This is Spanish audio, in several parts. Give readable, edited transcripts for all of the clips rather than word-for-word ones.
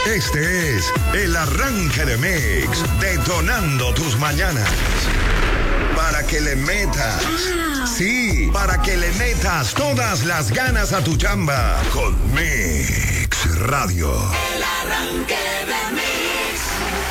Este es el arranque de Mix, detonando tus mañanas. Para que le metas, sí, para que le metas todas las ganas a tu chamba con Mix Radio. El arranque de Mix.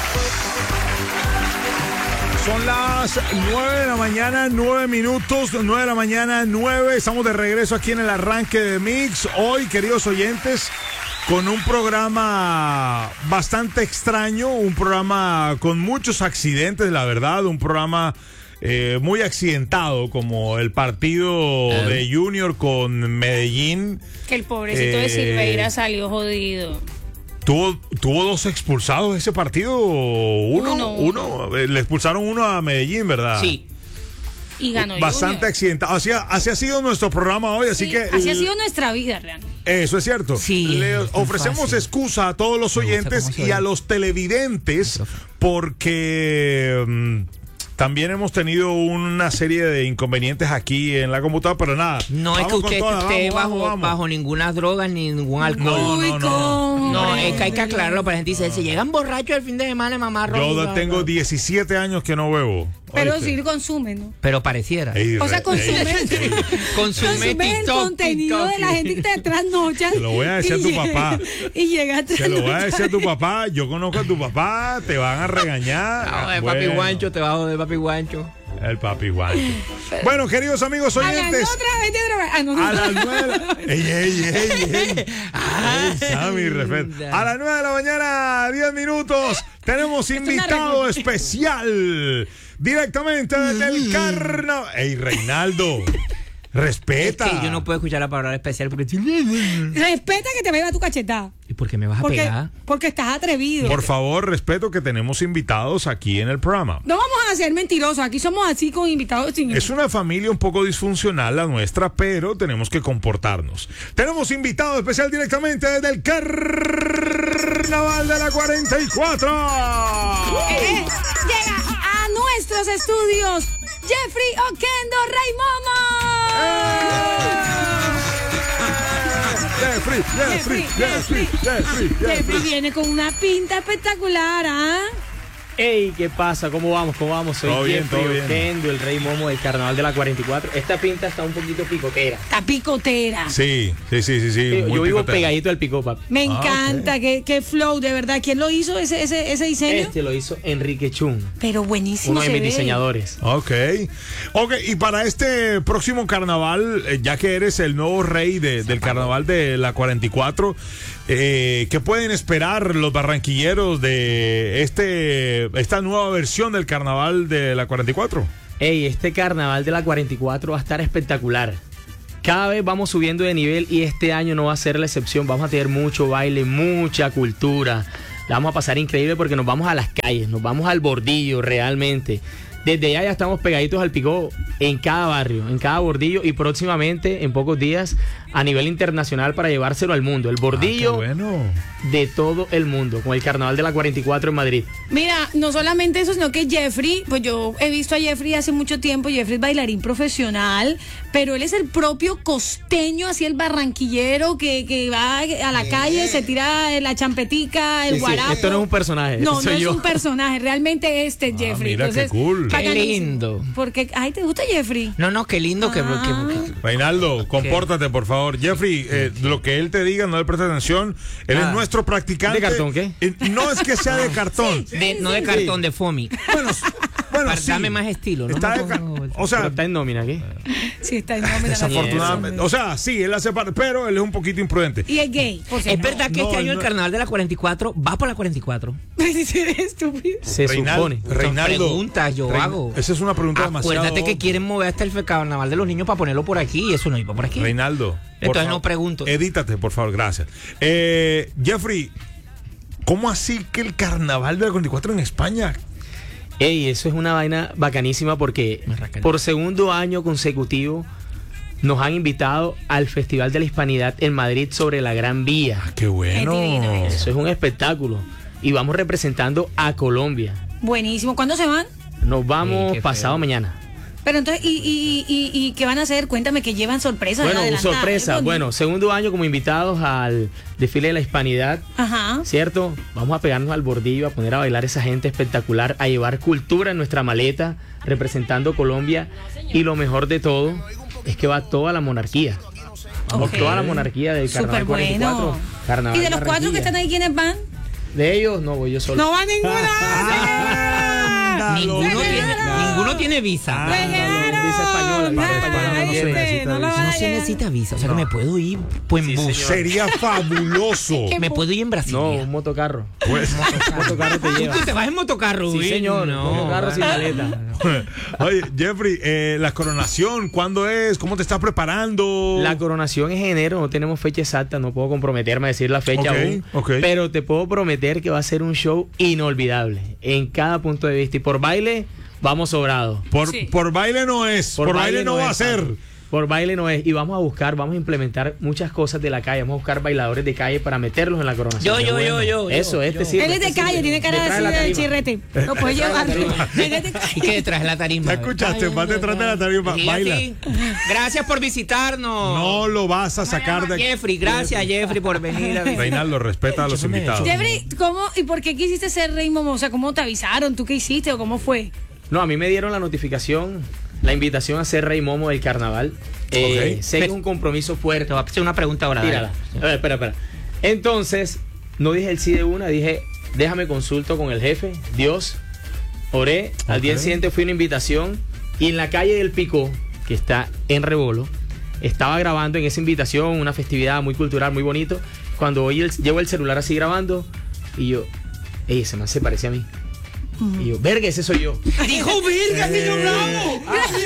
Son las 9 de la mañana, 9 minutos, 9 de la mañana, 9. Estamos de regreso aquí en el arranque de Mix. Hoy, queridos oyentes, con un programa bastante extraño, un programa con muchos accidentes, la verdad, un programa muy accidentado, como el partido de Junior con Medellín. Que el pobrecito de Silveira salió jodido. Tuvo dos expulsados ese partido. Uno. Le expulsaron uno a Medellín, ¿verdad? Sí. Y ganó bastante Junior. accidentado. Así ha sido nuestro programa hoy, así que... Así ha sido nuestra vida, realmente. Eso es cierto. Sí, Le ofrecemos fácil. excusa a todos los oyentes y a los televidentes porque también hemos tenido una serie de inconvenientes aquí en la computadora, pero nada. No es que vamos con usted toda, esté vamos. bajo ninguna droga ni ningún alcohol. No, es que hay que aclararlo para la gente. Dice, si llegan borrachos el fin de semana, mamá Yo tengo 17 años que no bebo. Pero ¿oíste? sí consume, ¿no? Pero pareciera. O sea, consume Consume el TikTok, contenido de la gente que te trasnocha. Te lo voy a decir a tu papá. Y llega a Se lo voy a decir a tu papá. Yo conozco a tu papá. Te van a regañar. No, de papi Guancho, te bajo de papi Guancho. El papi Guancho. Bueno, queridos amigos oyentes. A las 9. ¡Ey! Sammy, respeto. A las 9 de la mañana, 10 minutos, tenemos invitado especial. Directamente desde el carnaval. ¡Ey, Reinaldo! Respeta. Es que yo no puedo escuchar la palabra especial porque... Respeta que te vaya tu cachetada. ¿Y por qué me vas a pegar? Porque estás atrevido. Por favor, respeto que tenemos invitados aquí en el programa. No vamos a ser mentirosos. Aquí somos así con invitados sin... Es una familia un poco disfuncional la nuestra, pero tenemos que comportarnos. Tenemos invitado especial directamente desde el carnaval de la 44. Llega a nuestros estudios Jeffrey Oquendo Rey Momo. Jeffrey viene con una pinta espectacular, ¿ah? Ey, ¿qué pasa? ¿Cómo vamos? Soy Todo bien, Jeffrey todo bien. Oquendo, el rey momo del carnaval de la 44. Esta pinta está un poquito picotera. Está picotera. Sí. Yo muy vivo picotera. pegadito al picó, papi. Me encanta, qué flow, de verdad. ¿Quién lo hizo ese diseño? Este lo hizo Enrique Chun, Pero buenísimo. uno de se mis ve. diseñadores. Ok, y para este próximo carnaval, ya que eres el nuevo rey del carnaval de la 44, ¿qué pueden esperar los barranquilleros de esta nueva versión del carnaval de la 44? Ey, este carnaval de la 44 va a estar espectacular. Cada vez vamos subiendo de nivel y este año no va a ser la excepción. Vamos a tener mucho baile, mucha cultura. La vamos a pasar increíble porque nos vamos a las calles, nos vamos al bordillo realmente. Desde allá ya estamos pegaditos al picó en cada barrio, en cada bordillo y próximamente, en pocos días, a nivel internacional para llevárselo al mundo. El bordillo Qué bueno. de todo el mundo, con el carnaval de la 44 en Madrid. Mira, no solamente eso, sino que Jeffrey, pues yo he visto a Jeffrey hace mucho tiempo. Jeffrey es bailarín profesional, pero él es el propio costeño, así el barranquillero que va a la calle, se tira la champetica, el Sí, guarapo. esto no es un personaje, No, soy no es yo. un personaje, realmente este es Jeffrey. mira, qué cool. Qué bacanísimo. lindo. Porque, ay, ¿te gusta Jeffrey? No, qué lindo que... Reinaldo, compórtate, por favor. Jeffrey, lo que él te diga, no le prestes atención. Él es nuestro practicante. ¿De cartón qué? No es que sea de cartón. No de cartón, de foamy. Bueno, Para darme más estilo, ¿no? Está o sea, Pero está en nómina, ¿qué? Sí, está en nómina. desafortunadamente. O sea, sí, él hace parte, pero él es un poquito imprudente. Y es gay. Por Es cierto. verdad que no, este año el no. carnaval de la 44 va por la 44. Eres estúpido. Se supone. Reinaldo. Preguntas yo hago. Esa es una pregunta demasiado. Acuérdate que quieren mover hasta el carnaval de los niños para ponerlo por aquí y eso no iba por aquí. Reinaldo. por Entonces favor, no pregunto. Edítate, por favor, gracias. Jeffrey, ¿cómo así que el carnaval de la 44 en España? Ey, eso es una vaina bacanísima porque Me rasca el por segundo año consecutivo nos han invitado al Festival de la Hispanidad en Madrid sobre la Gran Vía. ¡Qué bueno! Qué divino Eso es un espectáculo. Y vamos representando a Colombia. Buenísimo. ¿Cuándo se van? Nos vamos Ey, qué pasado feo. mañana. Pero entonces, ¿y qué van a hacer? Cuéntame, que llevan sorpresas. Bueno, adelantadas. sorpresa. Bueno, segundo año como invitados al desfile de la Hispanidad. Ajá. ¿Cierto? Vamos a pegarnos al bordillo, a poner a bailar esa gente espectacular, a llevar cultura en nuestra maleta, representando Colombia. Y lo mejor de todo es que va toda la monarquía. Ok. Toda la monarquía del Carnaval Súper 44. bueno. Carnaval ¿Y de los 4 que Barranquilla. están ahí, quiénes van? De ellos no voy yo solo. No va ninguna. Ninguno tiene visa. Visa española, visa española, no se necesita visa. No se necesita visa. O sea que me puedo ir pues, en Sí, bus. señor. Sería fabuloso. Me puedo ir en Brasil. No, un motocarro. Pues, Un motocarro te lleva. ¿Tú te vas en motocarro? Sí, güey? señor. No. Motocarro sin maleta. oye, Jeffrey, la coronación, ¿cuándo es? ¿Cómo te estás preparando? La coronación es en enero, no tenemos fecha exacta, no puedo comprometerme a decir la fecha Ok, aún, ok. pero te puedo prometer que va a ser un show inolvidable en cada punto de vista. Y por baile, vamos sobrados. Por baile no es. Por baile no va a es, ser. papi. Por baile no es. Y vamos a buscar, vamos a implementar muchas cosas de la calle. Vamos a buscar bailadores de calle para meterlos en la coronación. Yo. Eso, sí. Él es de calle, tiene cara Detrás de la así de tarima. chirrete. Lo puedes llevar. Él es de ¿Y qué detrás de la tarima? ¿Ya escuchaste? Vas detrás de la tarima. Sí, Baila. sí. Gracias por visitarnos. No lo vas a sacar de aquí. Jeffrey, gracias Jeffrey por venir. Reinaldo, respeta a los invitados. Jeffrey, ¿cómo y por qué quisiste ser Rey Momo? O sea, ¿cómo te avisaron? ¿Tú qué hiciste o cómo fue? No, a mí me dieron la notificación, la invitación a ser Rey Momo del carnaval. Ok. Sé que es un compromiso fuerte. Te voy a hacer una pregunta ahora. Tírala. A ver, espera. Entonces, no dije el sí de una, dije, déjame consulto con el jefe, Dios, oré, al día siguiente fui una invitación y en la calle del Pico, que está en Rebolo, estaba grabando en esa invitación una festividad muy cultural, muy bonito. Cuando llevo el celular así grabando y yo, ese man se parece a mí. Y yo, verga, ese soy yo. Dijo verga, señor Bravo.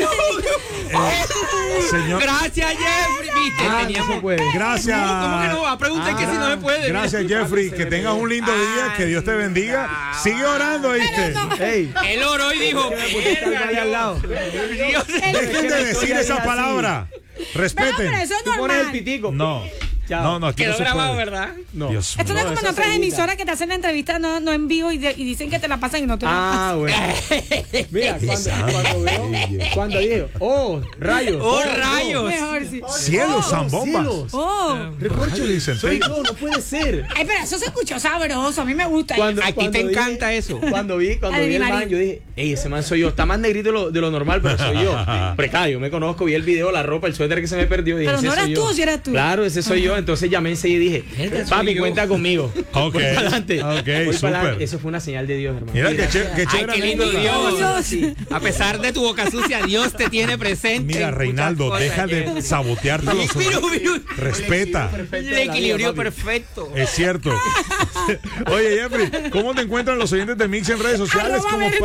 Señor, Gracias Jeffrey. ¿Viste? No se puede. gracias. ¿Cómo que no? Pregunta que si no me puede. Gracias, Jeffrey. Que tengas un lindo día. Que Dios te bendiga. Sigue orando, ¿viste? Ey, Él oró y dijo, verga, ahí al lado. Dios. Dejen de decir esa palabra. Respeten. Pero eso es Tú pones el normal. pitico. No. Chao. No, aquí no Quedó se grabado, puede. ¿verdad? No. Dios Esto no es mío. como en otras emisoras que te hacen la entrevista no en vivo y dicen que te la pasan y no te la pasan. Ah, bueno. Mira, cuando dije, oh, rayos. ¡Oh, rayos! Mejor sí. Cielos, zambombas. Cielos. Oh. Recorcho dicen. Soy yo, no puede ser. Ay, pero eso se escuchó sabroso. A mí me gusta. A ti te encanta eso. Cuando vi el man, yo dije, ey, ese man soy yo. Está más negrito de lo normal, pero soy yo. Precario, me conozco, vi el video, la ropa, el suéter que se me perdió. Dije, Pero no ese eras soy tú, yo. si eras tú. Claro, ese soy yo. Entonces llamé enseguida y dije, papi, cuenta conmigo. Ok. Voy para adelante. Ok, Voy para súper. adelante. Eso fue una señal de Dios, hermano. Mira qué Ay, chévere. qué lindo anécdota. Dios. A pesar de tu boca sucia, Dios te tiene presente. Mira, en Reinaldo, muchas deja cosas, de Jeffrey. sabotearte a los Mira, Respeta. el equilibrio perfecto. Es cierto. Oye, Jeffrey, ¿cómo te encuentran los oyentes de Mix en redes sociales?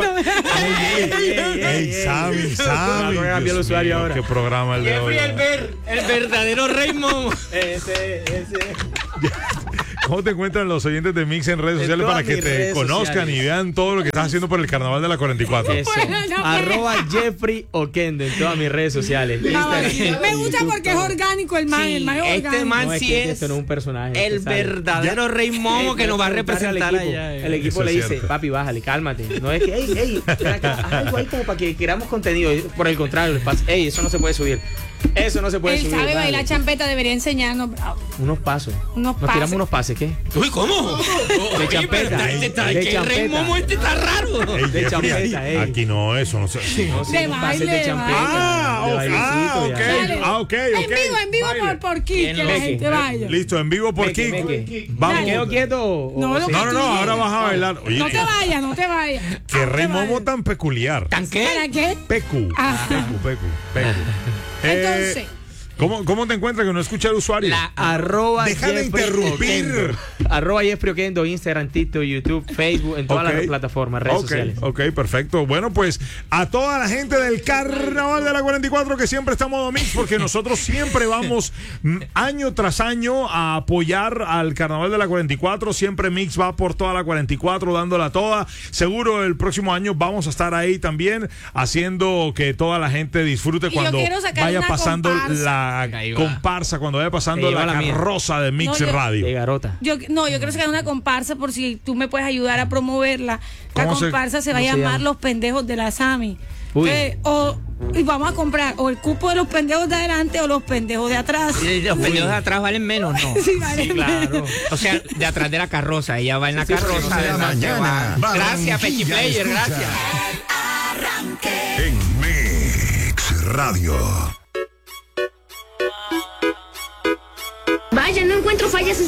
Ey, Sammy. No me cambie el usuario ahora. Qué programa el de hoy. Jeffrey, el verdadero Rey Momo. Ese. ¿Cómo te encuentran los oyentes de Mix en redes En sociales todas para que mis te redes conozcan sociales. y vean todo lo que estás haciendo por el carnaval de la 44? Eso. Arroba Jeffrey Oquendo en todas mis redes sociales. Instagram, Me gusta YouTube, porque es todo. orgánico el man. Sí, el man es este orgánico. man No, es sí que es esto no es un personaje. el usted sabe. verdadero Rey Momo que nos va a representar al equipo. allá. El equipo Eso le es dice, cierto. papi, bájale, cálmate. No es que, ey, ven acá, haz algo ahí como para que queramos contenido. Por el contrario, les pasa, ey, eso no se puede subir. Eso no se puede Él subir. sabe dale. bailar champeta, debería enseñarnos. Bravo. Unos pasos. Unos Nos tiramos pases. unos pases, ¿qué? Uy, ¿cómo? De champeta. De ¿Qué Rey champeta. Momo este está raro? Ey, de Jeffrey, champeta, ey. aquí no, eso no se. No, sí, De unos pases baile, de de champeta. de bailecito, ya. ok. En vivo Baile. por Kik, que la Meque. gente vaya. Listo, en vivo por Meque, Kik. meque. Vamos. ¿Me quedo quieto? o No, sí? No, ahora vas a bailar. Oye, No te vayas, no te vayas. qué Rey Momo tan peculiar. ¿Tan qué? ¿Para qué? Pecu. Ah. Pecu. Entonces. ¿Cómo te encuentras que no escucha el usuario? Arroba Deja de Jeffrey interrumpir. Oquendo. Arroba Jeffrey Oquendo, Instagram, TikTok, YouTube, Facebook, en todas Ok. las plataformas, redes sociales. Ok, perfecto. Bueno, pues a toda la gente del Carnaval de la 44 que siempre está en modo mix, porque nosotros siempre vamos año tras año a apoyar al Carnaval de la 44. Siempre Mix va por toda la 44, dándola toda. Seguro el próximo año vamos a estar ahí también, haciendo que toda la gente disfrute Y yo cuando quiero sacar vaya una pasando comparsa. la comparsa cuando vaya pasando la carroza de Mix Radio. De Garota. Yo quiero sacar una comparsa por si tú me puedes ayudar a promoverla. La comparsa se va a llamar Los Pendejos de la Sami. Y vamos a comprar o el cupo de los pendejos de adelante o los pendejos de atrás. Y los pendejos de atrás valen menos, ¿no? Sí, valen claro. O sea, de atrás de la carroza. Ella va en la carroza. De la mañana. Gracias, Pechi Player, gracias. En Mix Radio. Vaya, no encuentro fallas en